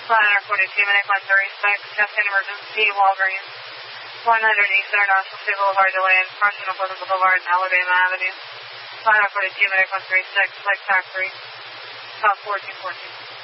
Ladder 42, Minute 136, just an emergency, Walgreens. 100 East International State Boulevard, delay in crossing of Pleasant Boulevard and Alabama Avenue. Ladder 42, Minute 136, Lake Factory, South 1414.